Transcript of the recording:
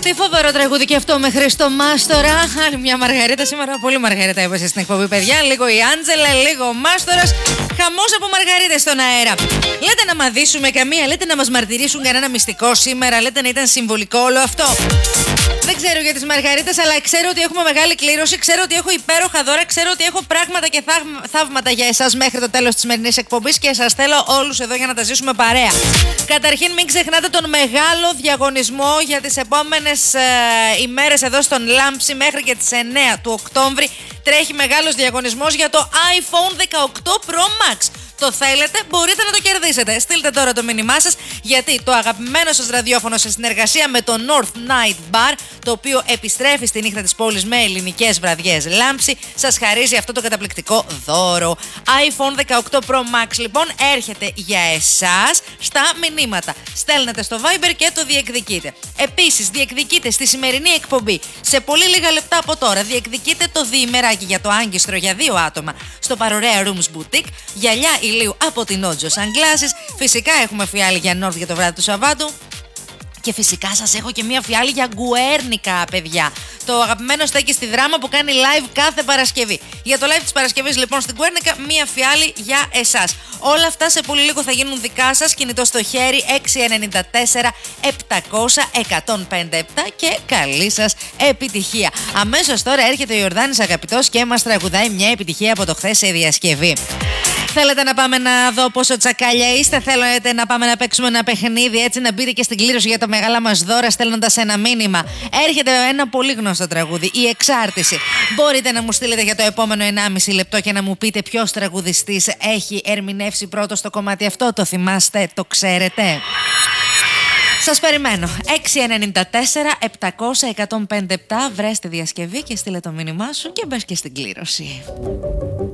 Τι φοβερό τραγούδι και αυτό με Χρήστο Μάστορα. Άλλη μια Μαργαρίτα σήμερα. Πολύ Μαργαρίτα έπεσε στην εκπομπή, παιδιά. Λίγο η Άντζελα, λίγο ο Μάστορας. Χαμός από Μαργαρίτες στον αέρα. Λέτε να μαδίσουμε καμία, λέτε να μας μαρτυρήσουν κανένα μυστικό σήμερα, λέτε να ήταν συμβολικό όλο αυτό. Δεν ξέρω για τις Μαργαρίτες, αλλά ξέρω ότι έχουμε μεγάλη κλήρωση, ξέρω ότι έχω υπέροχα δώρα, ξέρω ότι έχω πράγματα και θαύματα για εσάς μέχρι το τέλος της σημερινής εκπομπής και σας θέλω όλους εδώ για να τα ζήσουμε παρέα. Καταρχήν, μην ξεχνάτε τον μεγάλο διαγωνισμό για τις επόμενες ημέρες εδώ στον Λάμψη μέχρι και τις 9 του Οκτώβρη. Τρέχει μεγάλος διαγωνισμός για το iPhone 18 Pro Max. Το θέλετε, μπορείτε να το κερδίσετε. Στείλτε τώρα το μήνυμά σας, γιατί το αγαπημένο σας ραδιόφωνο σε συνεργασία με το North Night Bar, το οποίο επιστρέφει στη νύχτα της πόλης με ελληνικές βραδιές Λάμψη, σας χαρίζει αυτό το καταπληκτικό δώρο. iPhone 18 Pro Max λοιπόν έρχεται για εσάς στα μηνύματα. Στέλνετε στο Viber και το διεκδικείτε. Επίσης, διεκδικείτε στη σημερινή εκπομπή, σε πολύ λίγα λεπτά από τώρα, διεκδικείτε το διημεράκι για το άγκιστρο για 2 άτομα στο Παρορέα Rooms Boutique, γυαλιά ηλίου από την Ότζο Sunglasses. Φυσικά έχουμε φιάλη για North για το βράδυ του Σαββάτου. Και φυσικά σας έχω και μία φιάλη για Γκουέρνικα, παιδιά. Το αγαπημένο στέκι στη Δράμα που κάνει live κάθε Παρασκευή. Για το live της Παρασκευής, λοιπόν, στην Γκουέρνικα, μία φιάλη για εσάς. Όλα αυτά σε πολύ λίγο θα γίνουν δικά σας. Κινητό στο χέρι 694 700 157 και καλή σας επιτυχία. Αμέσως τώρα έρχεται ο Ιορδάνης Αγαπητός και μας τραγουδάει μια επιτυχία από το χθες σε διασκευή. Θέλετε να πάμε να δω πόσο τσακάλια είστε? Θέλετε να πάμε να παίξουμε ένα παιχνίδι, έτσι να μπείτε και στην κλήρωση για τα μεγάλα μας δώρα στέλνοντας ένα μήνυμα? Έρχεται ένα πολύ γνωστό τραγούδι, Η Εξάρτηση. Μπορείτε να μου στείλετε για το επόμενο 1,5 λεπτό και να μου πείτε ποιος τραγουδιστής έχει ερμηνεύσει πρώτο στο κομμάτι αυτό. Το θυμάστε, το ξέρετε? Σας περιμένω. 694 700 157. Βρες τη διασκευή και στείλε το μήνυμά σου και μπες και στην κλήρωση.